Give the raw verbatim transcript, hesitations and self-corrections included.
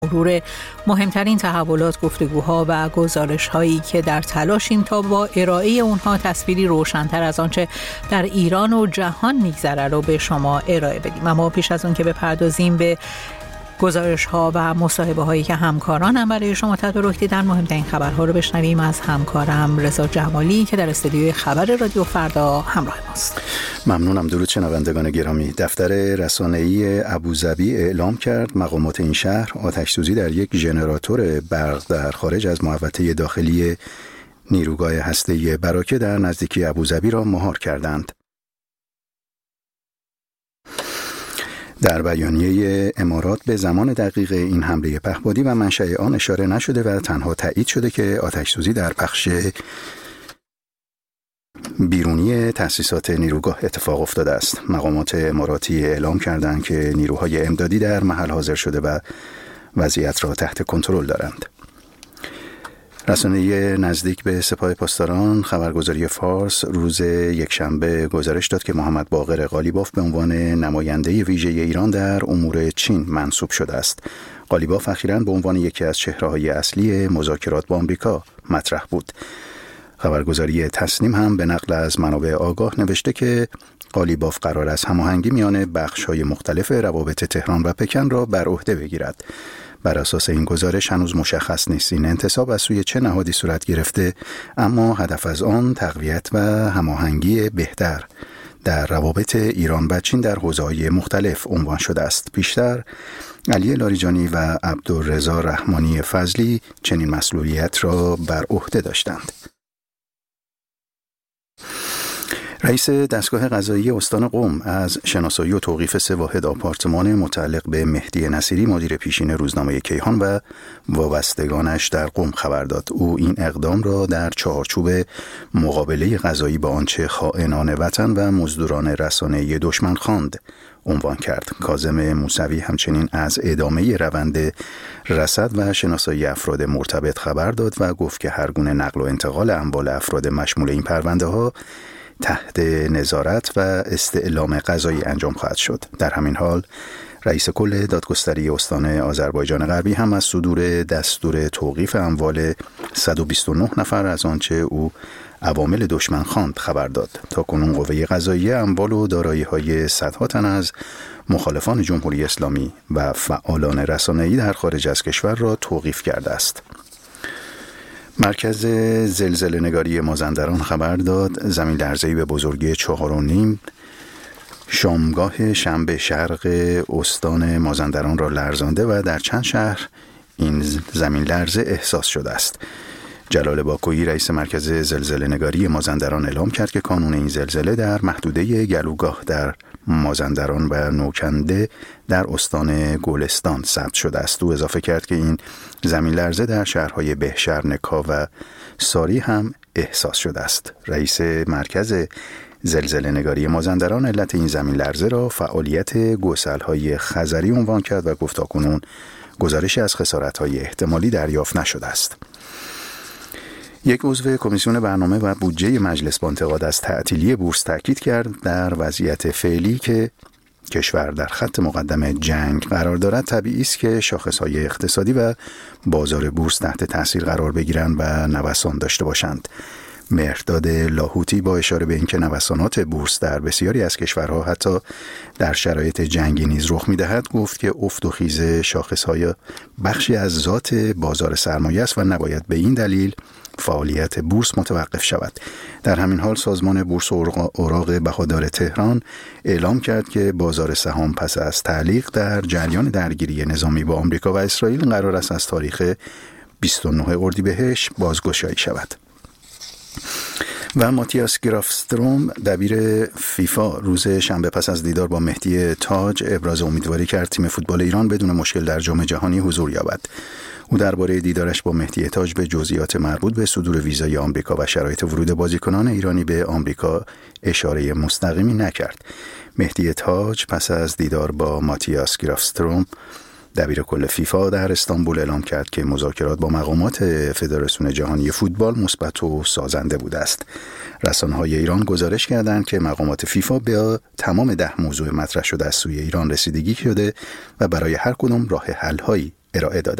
مرور مهمترین تحولات، گفتگوها و گزارش‌هایی که در تلاشیم تا با ارائه اونها تصویری روشن‌تر از آنچه در ایران و جهان می‌گذره رو به شما ارائه بدیم. اما پیش از اون که بپردازیم به گزارش‌ها و مصاحبه‌هایی که همکارانم برای شما تدارک دیدن، مهمترین خبرها رو بشنویم از همکارم رضا جمالی که در استودیوی خبر رادیو فردا همراه ماست. ممنونم. درود شنوندگان گرامی. دفتر رسانه‌ای ابوظبی اعلام کرد مقامات این شهر آتش‌سوزی در یک ژنراتور برق در خارج از محوطه داخلی نیروگاه هسته‌ای براکه در نزدیکی ابوظبی را مهار کردند. در بیانیه امارات به زمان دقیق این حمله پهپادی و منشأ آن اشاره نشده و تنها تایید شده که آتش‌سوزی در بخش بیرونی تأسیسات نیروگاه اتفاق افتاده است. مقامات اماراتی اعلام کردند که نیروهای امدادی در محل حاضر شده و وضعیت را تحت کنترل دارند. رسانه نزدیک به سپاه پاسداران خبرگزاری فارس روز یکشنبه گزارش داد که محمد باقر قالیباف به عنوان نماینده ویژه ایران در امور چین منصوب شده است. قالیباف اخیراً به عنوان یکی از چهره‌های اصلی مذاکرات با آمریکا مطرح بود. خبرگزاری تسنیم هم به نقل از منابع آگاه نوشته که قالیباف قرار است هماهنگی میان بخش‌های مختلف روابط تهران و پکن را بر عهده بگیرد. بر اساس این گزارش هنوز مشخص نیست این انتصاب از سوی چه نهادی صورت گرفته، اما هدف از آن تقویت و هماهنگی بهتر در روابط ایران و چین در حوزه‌های مختلف عنوان شده است. پیشتر علی لاریجانی و عبدالرضا رحمانی فضلی چنین مسئولیت را بر عهده داشتند. رئیس دستگاه قضایی استان قم از شناسایی و توقیف سه واحد آپارتمان متعلق به مهدی نصیری مدیر پیشین روزنامه کیهان و وابستگانش در قم خبر داد. او این اقدام را در چارچوب مقابله قضایی با آنچه خائنان وطن و مزدوران رسانه‌ای دشمن خواند عنوان کرد. کاظم موسوی همچنین از ادامه روند رصد و شناسایی افراد مرتبط خبر داد و گفت که هر گونه نقل و انتقال اموال افراد مشمول این پرونده ها تحت نظارت و استعلام قضایی انجام خواهد شد. در همین حال رئیس کل دادگستری استان آذربایجان غربی هم از صدور دستور توقیف اموال صد و بیست و نه نفر از آنچه او عوامل دشمن خواند خبر داد. تاکنون قوه قضاییه اموال و دارایی‌های صدها تن از مخالفان جمهوری اسلامی و فعالان رسانه‌ای در خارج از کشور را توقیف کرده است. مرکز زلزله نگاری مازندران خبر داد زمین لرزه‌ای به بزرگی چهار و نیم شامگاه شنبه شرق استان مازندران را لرزانده و در چند شهر این زمین لرزه احساس شده است. جلال باکویی رئیس مرکز زلزله نگاری مازندران اعلام کرد که کانون این زلزله در محدوده گلوگاه در مازندران و نوکنده در استان گلستان ثبت شده است. او اضافه کرد که این زمین لرزه در شهرهای بهشهر، نکا و ساری هم احساس شده است. رئیس مرکز زلزله نگاری مازندران علت این زمین لرزه را فعالیت گسل‌های خزری عنوان کرد و گفت تاکنون گزارشی از خسارت‌های احتمالی دریافت نشده است. یک عضو کمیسیون برنامه و بودجه مجلس با انتقاد از تعطیلی بورس تاکید کرد در وضعیت فعلی که کشور در خط مقدم جنگ قرار دارد طبیعی است که شاخص‌های اقتصادی و بازار بورس تحت تاثیر قرار بگیرند و نوسان داشته باشند. مهرداد لاهوتی با اشاره به اینکه نوسانات بورس در بسیاری از کشورها حتی در شرایط جنگی نیز رخ می‌دهد گفت که افت و خیز شاخص‌های بخشی از ذات بازار سرمایه است و نباید به این دلیل فعالیت بورس متوقف شود. در همین حال سازمان بورس و اوراق بهادار تهران اعلام کرد که بازار سهام پس از تعلیق در جریان درگیری نظامی با آمریکا و اسرائیل قرار است از تاریخ بیست و نه اردیبهشت بازگشایی شود. و ماتیاس گرافستروم دبیر فیفا روز شنبه پس از دیدار با مهدی تاج ابراز امیدواری کرد تیم فوتبال ایران بدون مشکل در جام جهانی حضور یابد. او درباره دیدارش با مهدی تاج به جزئیات مربوط به صدور ویزای آمریکا و شرایط ورود بازیکنان ایرانی به آمریکا اشاره مستقیمی نکرد. مهدی تاج پس از دیدار با ماتیاس گرافستروم دبیر کل فیفا در استانبول اعلام کرد که مذاکرات با مقامات فدراسیون جهانی فوتبال مثبت و سازنده بوده است. رسانه‌های ایران گزارش کردند که مقامات فیفا به تمام ده موضوع مطرح شده از سوی ایران رسیدگی شده و برای هر کدام راه حل‌هایی ارائه دادند.